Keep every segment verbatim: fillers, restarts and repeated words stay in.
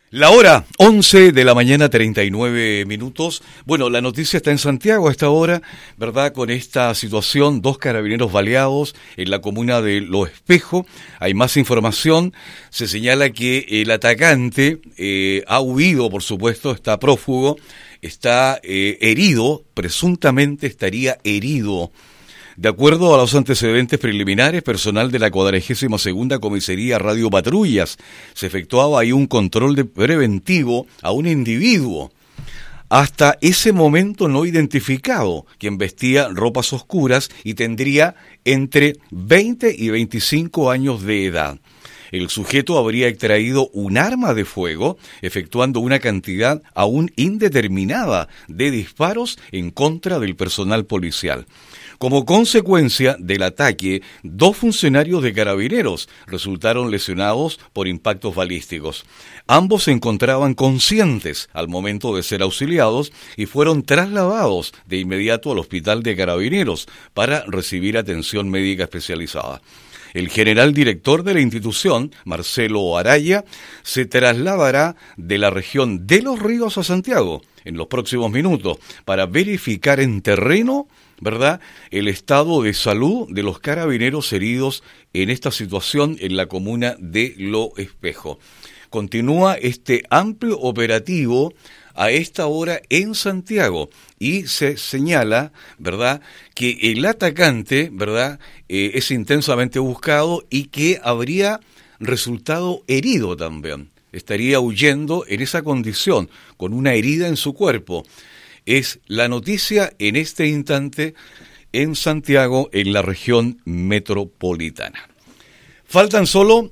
La hora, once de la mañana, treinta y nueve minutos. Bueno, la noticia está en Santiago a esta hora, ¿verdad? Con esta situación, dos carabineros baleados en la comuna de Lo Espejo. Hay más información. Se señala que el atacante eh, ha huido, por supuesto, está prófugo, está eh, herido, presuntamente estaría herido. De acuerdo a los antecedentes preliminares, personal de la cuadragésima segunda Comisaría Radio Patrullas se efectuaba ahí un control de preventivo a un individuo, hasta ese momento no identificado, quien vestía ropas oscuras y tendría entre veinte y veinticinco años de edad. El sujeto habría extraído un arma de fuego, efectuando una cantidad aún indeterminada de disparos en contra del personal policial. Como consecuencia del ataque, dos funcionarios de carabineros resultaron lesionados por impactos balísticos. Ambos se encontraban conscientes al momento de ser auxiliados y fueron trasladados de inmediato al hospital de carabineros para recibir atención médica especializada. El general director de la institución, Marcelo Araya, se trasladará de la región de Los Ríos a Santiago en los próximos minutos para verificar en terreno, ¿verdad?, el estado de salud de los carabineros heridos en esta situación en la comuna de Lo Espejo. Continúa este amplio operativo a esta hora en Santiago y se señala, ¿verdad?, que el atacante, ¿verdad?, eh, es intensamente buscado y que habría resultado herido también. Estaría huyendo en esa condición, con una herida en su cuerpo. Es la noticia en este instante en Santiago, en la región metropolitana. Faltan solo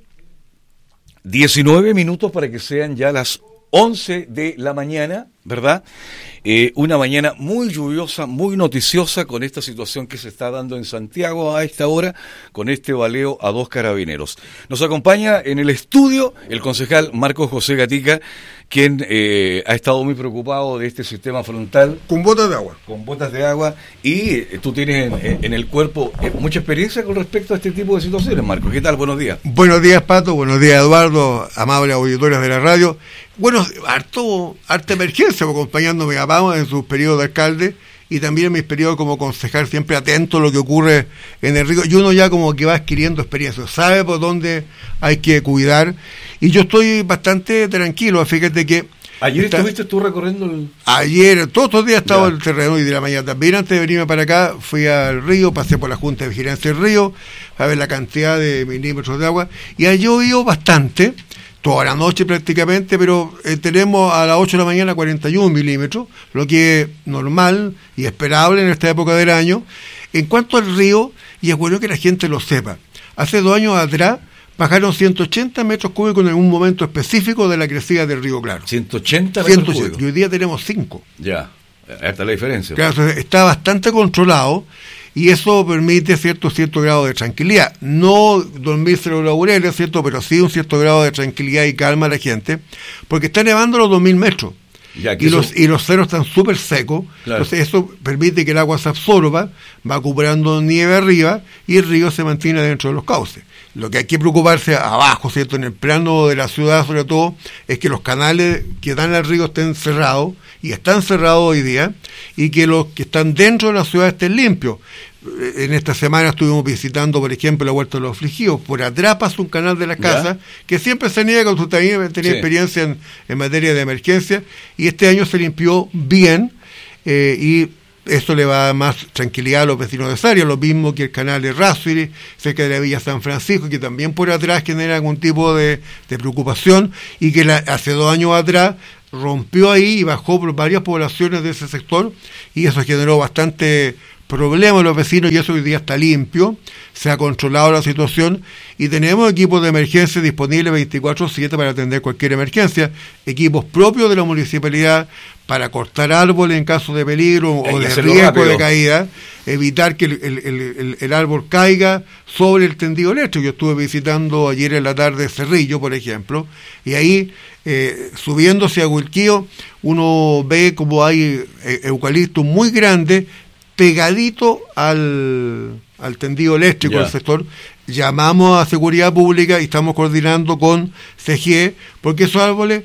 diecinueve minutos para que sean ya las once de la mañana, ¿verdad? Eh, una mañana muy lluviosa, muy noticiosa con esta situación que se está dando en Santiago a esta hora, con este baleo a dos carabineros. Nos acompaña en el estudio el concejal Marcos José Gatica, quien eh, ha estado muy preocupado de este sistema frontal. Con botas de agua. Con botas de agua, y eh, tú tienes en, en el cuerpo eh, mucha experiencia con respecto a este tipo de situaciones, Marcos. ¿Qué tal? Buenos días. Buenos días, Pato. Buenos días, Eduardo, amables auditores de la radio. Bueno, harto, harta emergencia, acompañándome a Pama en sus periodos de alcalde y también en mis periodos como concejal, siempre atento a lo que ocurre en el río. Y uno ya como que va adquiriendo experiencia, sabe por dónde hay que cuidar. Y yo estoy bastante tranquilo, fíjate que... Ayer está... estuviste tú recorriendo el... Ayer, todos los días estaba en el terreno y de la mañana también. Antes de venirme para acá, fui al río, pasé por la Junta de Vigilancia del Río, a ver la cantidad de milímetros de agua, y ha llovido bastante, toda la noche prácticamente, pero eh, tenemos a las ocho de la mañana cuarenta y uno milímetros, lo que es normal y esperable en esta época del año. En cuanto al río, y es bueno que la gente lo sepa, hace dos años atrás bajaron ciento ochenta metros cúbicos en un momento específico de la crecida del río Claro. ciento ochenta metros ciento ochenta, cúbicos. Y hoy día tenemos cinco. Ya, esta es la diferencia. Claro, está bastante controlado y eso permite cierto cierto grado de tranquilidad. No dormirse los laureles, ¿cierto? Pero sí un cierto grado de tranquilidad y calma a la gente, porque está nevando los dos mil metros. Ya, y, eso... los, y los cerros están súper secos, claro. Entonces eso permite que el agua se absorba, va acumulando nieve arriba y el río se mantiene dentro de los cauces. Lo que hay que preocuparse abajo, ¿cierto?, en el plano de la ciudad sobre todo, es que los canales que dan al río estén cerrados, y están cerrados hoy día, y que los que están dentro de la ciudad estén limpios. En esta semana estuvimos visitando, por ejemplo, la Huerta de los Afligidos. Por atrás pasa un canal de la casa, ¿ya?, que siempre se niega, con su tenía, tenía sí. experiencia en, en materia de emergencia, y este año se limpió bien, eh, y esto le va a dar más tranquilidad a los vecinos de esa área, lo mismo que el canal de Rasuiri, cerca de la Villa San Francisco, que también por atrás genera algún tipo de, de preocupación, y que la, hace dos años atrás rompió ahí y bajó por varias poblaciones de ese sector, y eso generó bastante problemas a los vecinos, y eso hoy día está limpio, se ha controlado la situación, y tenemos equipos de emergencia disponibles veinticuatro siete para atender cualquier emergencia, equipos propios de la municipalidad para cortar árboles en caso de peligro o de riesgo rápido de caída, evitar que el, el, el, el árbol caiga sobre el tendido eléctrico. Yo estuve visitando ayer en la tarde Cerrillo, por ejemplo, y ahí eh, subiéndose a Huilquío uno ve como hay eh, eucaliptos muy grandes pegadito al, al tendido eléctrico yeah. del sector. Llamamos a Seguridad Pública y estamos coordinando con C G E, porque esos árboles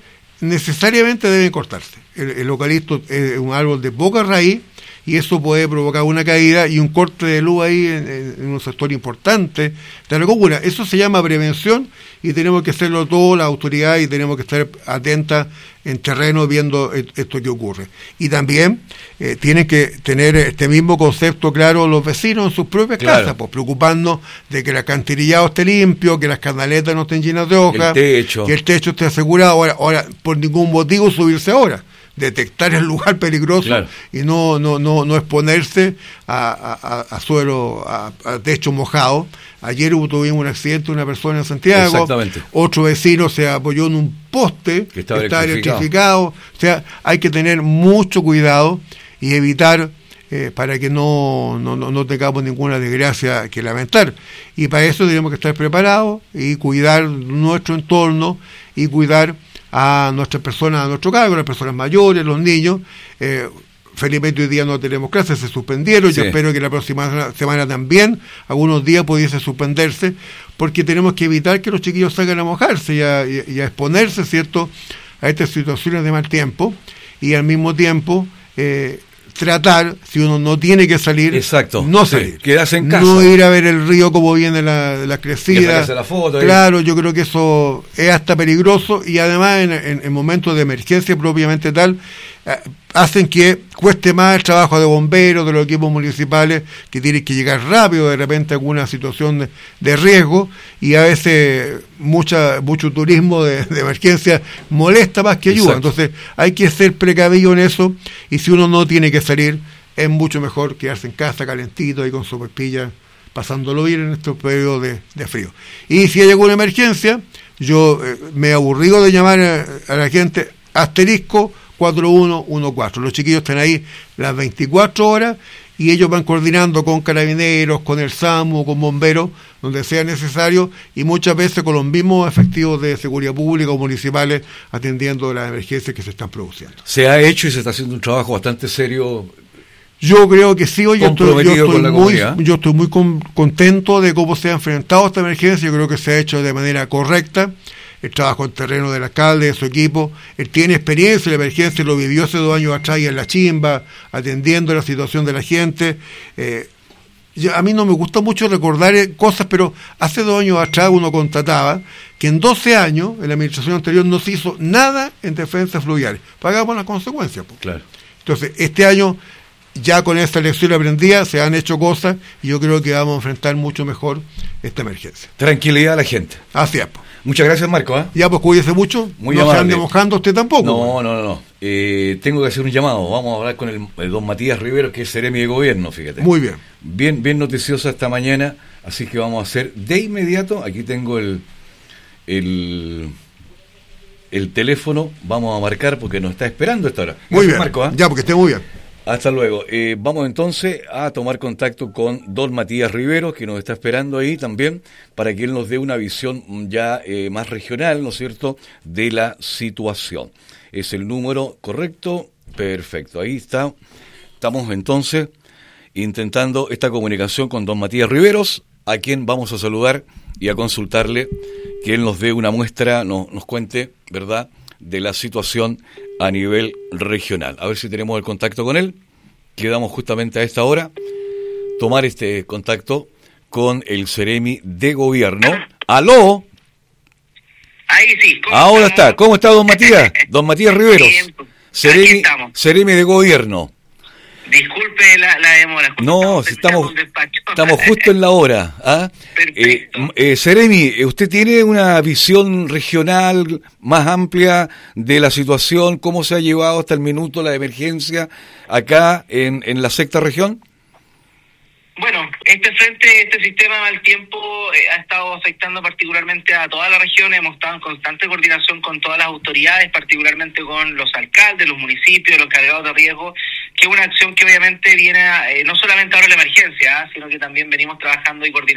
necesariamente deben cortarse. El, el eucalipto es un árbol de poca raíz y eso puede provocar una caída y un corte de luz ahí en, en un sector importante de la comuna. Eso se llama prevención y tenemos que hacerlo todo, la autoridad, y tenemos que estar atentas en terreno viendo esto que ocurre. Y también eh, tienen que tener este mismo concepto claro los vecinos en sus propias claro. casas, pues preocuparnos de que el alcantarillado esté limpio, que las canaletas no estén llenas de hojas, el techo. que el techo esté asegurado. Ahora, ahora por ningún motivo subirse ahora. Detectar el lugar peligroso claro. y no no no no exponerse a, a, a suelo, a, a techo mojado. Ayer hubo, tuvimos un accidente de una persona en Santiago, otro vecino se apoyó en un poste que estaba, estaba electrificado. electrificado. O sea, hay que tener mucho cuidado y evitar eh, para que no, no, no, no tengamos ninguna desgracia que lamentar. Y para eso tenemos que estar preparados y cuidar nuestro entorno y cuidar a nuestras personas, a nuestro cargo, las personas mayores, los niños. Eh, felizmente hoy día no tenemos clases, se suspendieron, sí. Yo espero que la próxima semana también, algunos días pudiese suspenderse, porque tenemos que evitar que los chiquillos salgan a mojarse y a, y, y a exponerse, ¿cierto?, a estas situaciones de mal tiempo, y al mismo tiempo eh, tratar, si uno no tiene que salir, exacto, no salir, sí, quedarse en casa, no ir a ver el río como viene la, la crecida, la foto, claro, yo creo que eso es hasta peligroso, y además en, en, en momentos de emergencia propiamente tal, eh, hacen que cueste más el trabajo de bomberos, de los equipos municipales, que tienen que llegar rápido de repente a alguna situación de, de riesgo, y a veces mucha mucho turismo de, de emergencia molesta más que ayuda. Exacto. Entonces hay que ser precavido en eso, y si uno no tiene que salir, es mucho mejor quedarse en casa calentito y con su pepilla, pasándolo bien en estos periodos de, de frío. Y si hay alguna emergencia, yo eh, me he aburrido de llamar a, a la gente asterisco cuatro uno uno cuatro. Los chiquillos están ahí las veinticuatro horas y ellos van coordinando con carabineros, con el SAMU, con bomberos, donde sea necesario, y muchas veces con los mismos efectivos de seguridad pública o municipales atendiendo las emergencias que se están produciendo. Se ha hecho y se está haciendo un trabajo bastante serio. Yo creo que sí, hoy yo estoy, yo estoy muy, yo estoy muy con, contento de cómo se ha enfrentado esta emergencia. Yo creo que se ha hecho de manera correcta. El trabajo en terreno del alcalde, de su equipo, él tiene experiencia en la emergencia, lo vivió hace dos años atrás en La Chimba, atendiendo la situación de la gente. Eh, yo, a mí no me gusta mucho recordar cosas, pero hace dos años atrás uno constataba que en doce años, en la administración anterior, no se hizo nada en defensas fluviales. Pagamos las consecuencias. Pues. Claro. Entonces, este año, ya con esta lección aprendida, se han hecho cosas, y yo creo que vamos a enfrentar mucho mejor esta emergencia. Tranquilidad a la gente. Así es. Pues. Muchas gracias, Marco. ¿eh? Ya, pues cuídese mucho. Muy no amable. Se ande mojando usted tampoco. No, no, no. no. Eh, tengo que hacer un llamado. Vamos a hablar con el, el don Matías Rivero, que es seremi de gobierno, fíjate. Muy bien. Bien, bien noticiosa esta mañana, así que vamos a hacer de inmediato. Aquí tengo el, el, el teléfono. Vamos a marcar porque nos está esperando esta hora. Muy bien, Marco. ¿eh? Ya, porque esté muy bien. Hasta luego. Eh, vamos entonces a tomar contacto con don Matías Rivero, que nos está esperando ahí también, para que él nos dé una visión ya eh, más regional, ¿no es cierto?, de la situación. Es el número correcto, perfecto, ahí está. Estamos entonces intentando esta comunicación con don Matías Riveros, a quien vamos a saludar y a consultarle, que él nos dé una muestra, no, nos cuente, ¿verdad?, de la situación a nivel regional. A ver si tenemos el contacto con él. Quedamos justamente a esta hora tomar este contacto con el seremi de gobierno. ¡Aló! Ahí sí. Ahora estamos? Está. ¿Cómo está don Matías? Don Matías Riveros. Bien, seremi, seremi de gobierno. Disculpe la, la demora. No, si estamos, estamos justo en la hora. ¿ah? Perfecto. Eh, eh, Seremi, ¿usted tiene una visión regional más amplia de la situación? ¿Cómo se ha llevado hasta el minuto la emergencia acá en, en la sexta región? Bueno, este frente, este sistema de mal tiempo eh, ha estado afectando particularmente a toda la región. Hemos estado en constante coordinación con todas las autoridades, particularmente con los alcaldes, los municipios, los cargados de riesgo, que es una acción que obviamente viene a, eh, no solamente ahora en la emergencia, ¿eh? sino que también venimos trabajando y coordinando